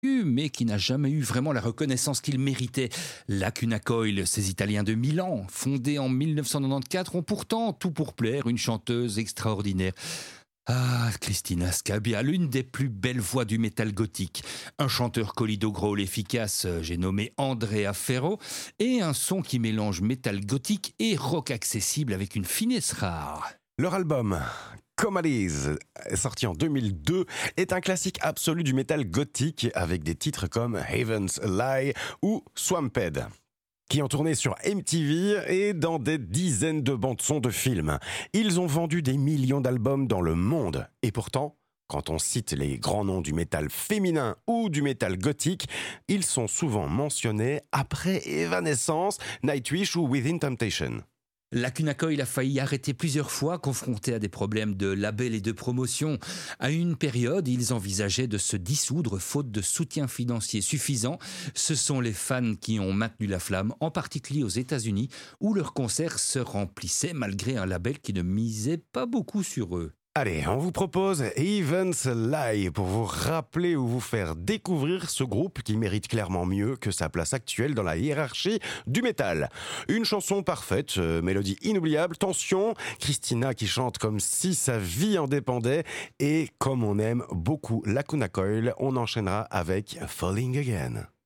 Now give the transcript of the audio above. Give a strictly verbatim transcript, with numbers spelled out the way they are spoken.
mais qui n'a jamais eu vraiment la reconnaissance qu'il méritait. Lacuna Coil, ces Italiens de Milan, fondés en dix-neuf cent quatre-vingt-quatorze, ont pourtant tout pour plaire, une chanteuse extraordinaire. Ah, Christina Scabbia, l'une des plus belles voix du métal gothique. Un chanteur colido-growl efficace, j'ai nommé Andrea Ferro, et un son qui mélange métal gothique et rock accessible avec une finesse rare. Leur album Comalies, sorti en deux mille deux, est un classique absolu du métal gothique avec des titres comme Heaven's Lie ou Swamped, qui ont tourné sur M T V et dans des dizaines de bandes-sons de films. Ils ont vendu des millions d'albums dans le monde. Et pourtant, quand on cite les grands noms du métal féminin ou du métal gothique, ils sont souvent mentionnés après Evanescence, Nightwish ou Within Temptation. Lacuna Coil a failli arrêter plusieurs fois, confronté à des problèmes de label et de promotion. À une période, ils envisageaient de se dissoudre faute de soutien financier suffisant. Ce sont les fans qui ont maintenu la flamme, en particulier aux États-Unis, où leurs concerts se remplissaient malgré un label qui ne misait pas beaucoup sur eux. Allez, on vous propose Heaven's Lie pour vous rappeler ou vous faire découvrir ce groupe qui mérite clairement mieux que sa place actuelle dans la hiérarchie du métal. Une chanson parfaite, euh, mélodie inoubliable, tension, Christina qui chante comme si sa vie en dépendait et comme on aime beaucoup Lacuna Coil, on enchaînera avec Falling Again.